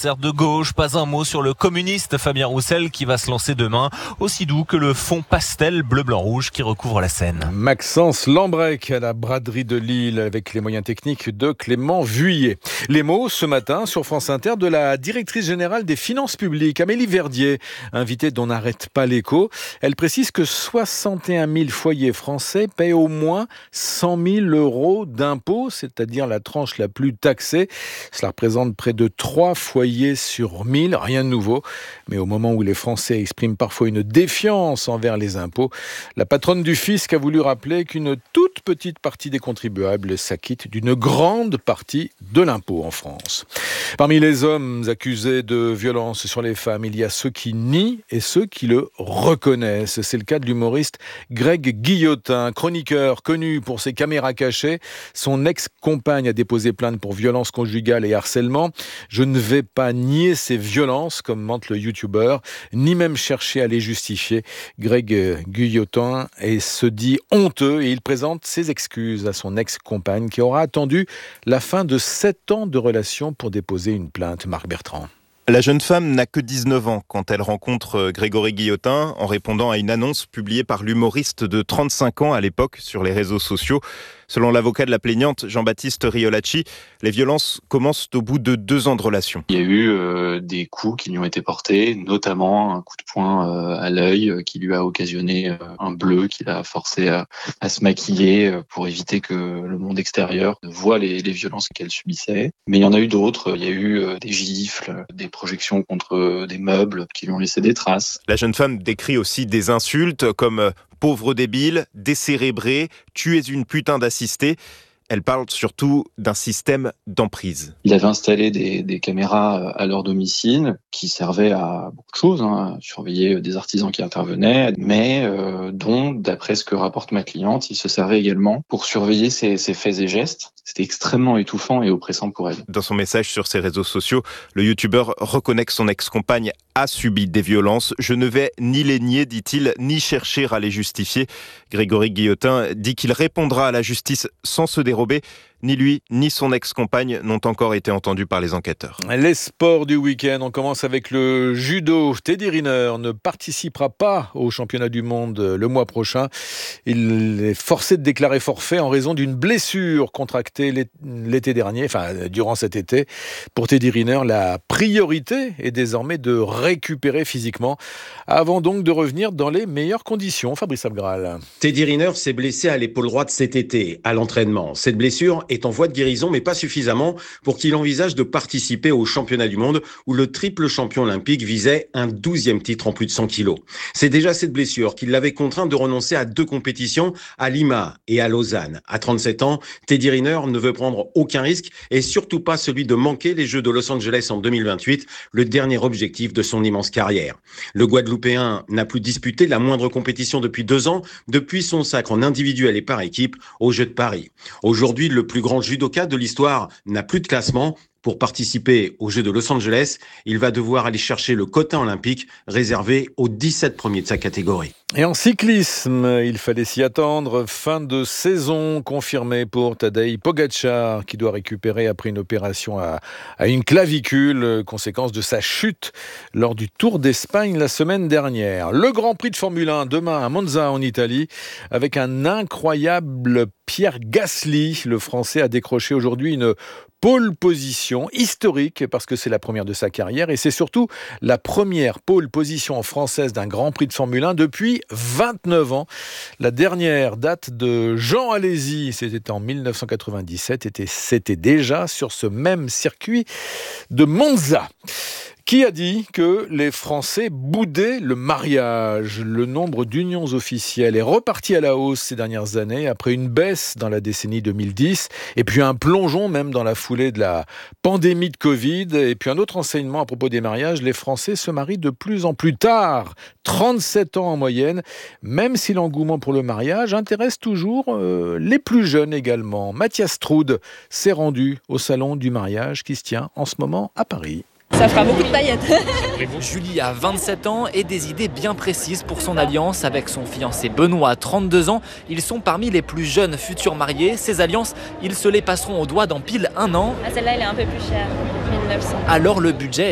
l'anniversaire de gauche. Pas un mot sur le communiste Fabien Roussel qui va se lancer demain, aussi doux que le fond pastel bleu-blanc-rouge qui recouvre la scène. Maxence Lambrec à la braderie de Lille avec les moyens techniques de Clément Vuillet. Les mots ce matin sur France Inter de la directrice générale des finances publiques, Amélie Verdier, invitée dont n'arrête pas l'écho. Elle précise que 61 000 foyers français paient au moins 100 000 euros d'impôts, c'est-à-dire la tranche la plus taxée. Cela représente près de 3 foyers sur 1000, rien de nouveau. Mais au moment où les Français expriment parfois une défiance envers les impôts, la patronne du fisc a voulu rappeler qu'une toute petite partie des contribuables s'acquitte d'une grande partie de l'impôt en France. Parmi les hommes accusés de violence sur les femmes, il y a ceux qui nient et ceux qui le reconnaissent. C'est le cas de l'humoriste Greg Guillotin, chroniqueur connu pour ses caméras cachées. Son ex-compagne a déposé plainte pour violence conjugale et harcèlement. Je ne vais pas nier ces violences, commente le youtubeur, ni même chercher à les justifier. Greg Guillotin se dit honteux et il présente ses excuses à son ex-compagne qui aura attendu la fin de 7 ans de relation pour déposer une plainte. Marc Bertrand. La jeune femme n'a que 19 ans quand elle rencontre Grégory Guillotin en répondant à une annonce publiée par l'humoriste de 35 ans à l'époque sur les réseaux sociaux. Selon l'avocat de la plaignante, Jean-Baptiste Riolacci, les violences commencent au bout de 2 ans de relation. Il y a eu des coups qui lui ont été portés, notamment un coup de poing à l'œil qui lui a occasionné un bleu qui l'a forcé à se maquiller pour éviter que le monde extérieur voie les violences qu'elle subissait. Mais il y en a eu d'autres. Il y a eu des gifles, des projections contre des meubles qui lui ont laissé des traces. La jeune femme décrit aussi des insultes comme « pauvre débile »,« décérébré »,« tu es une putain d'assistée ». Elle parle surtout d'un système d'emprise. Il avait installé des caméras à leur domicile qui servaient à beaucoup de choses, à surveiller des artisans qui intervenaient, mais dont, d'après ce que rapporte ma cliente, il se servait également pour surveiller ses faits et gestes. C'était extrêmement étouffant et oppressant pour elle. Dans son message sur ses réseaux sociaux, le youtubeur reconnaît que son ex-compagne a subi des violences. « Je ne vais ni les nier, dit-il, ni chercher à les justifier ». Grégory Guillotin dit qu'il répondra à la justice sans se dérober. Ni lui, ni son ex-compagne n'ont encore été entendus par les enquêteurs. Les sports du week-end, on commence avec le judo. Teddy Riner ne participera pas au championnat du monde le mois prochain. Il est forcé de déclarer forfait en raison d'une blessure contractée l'été dernier, durant cet été. Pour Teddy Riner, la priorité est désormais de récupérer physiquement avant donc de revenir dans les meilleures conditions. Fabrice Abgral. Teddy Riner s'est blessé à l'épaule droite cet été, à l'entraînement. Cette blessure est en voie de guérison, mais pas suffisamment pour qu'il envisage de participer au championnat du monde où le triple champion olympique visait un 12e titre en plus de 100 kilos. C'est déjà cette blessure qui l'avait contraint de renoncer à 2 compétitions, à Lima et à Lausanne. À 37 ans, Teddy Riner ne veut prendre aucun risque et surtout pas celui de manquer les Jeux de Los Angeles en 2028, le dernier objectif de son immense carrière. Le Guadeloupéen n'a plus disputé la moindre compétition depuis 2 ans, depuis son sacre en individuel et par équipe aux Jeux de Paris. Aujourd'hui, le plus grand judoka de l'histoire n'a plus de classement. Pour participer aux Jeux de Los Angeles, il va devoir aller chercher le quota olympique réservé aux 17 premiers de sa catégorie. Et en cyclisme, il fallait s'y attendre. Fin de saison confirmée pour Tadej Pogačar, qui doit récupérer après une opération à une clavicule, conséquence de sa chute lors du Tour d'Espagne la semaine dernière. Le Grand Prix de Formule 1 demain à Monza en Italie, avec un incroyable Pierre Gasly. Le Français a décroché aujourd'hui une pole position historique parce que c'est la première de sa carrière et c'est surtout la première pole position française d'un Grand Prix de Formule 1 depuis 29 ans. La dernière date de Jean Alesi, c'était en 1997, c'était déjà sur ce même circuit de Monza. Qui a dit que les Français boudaient le mariage ? Le nombre d'unions officielles est reparti à la hausse ces dernières années, après une baisse dans la décennie 2010, et puis un plongeon même dans la foulée de la pandémie de Covid, et puis un autre enseignement à propos des mariages, les Français se marient de plus en plus tard, 37 ans en moyenne, même si l'engouement pour le mariage intéresse toujours les plus jeunes également. Mathias Strud s'est rendu au salon du mariage qui se tient en ce moment à Paris. Ça fera beaucoup de paillettes. Julie a 27 ans et des idées bien précises pour son alliance avec son fiancé Benoît, 32 ans. Ils sont parmi les plus jeunes futurs mariés. Ces alliances, ils se les passeront au doigt dans pile 1 an. Celle-là, elle est un peu plus chère, 1900. Alors le budget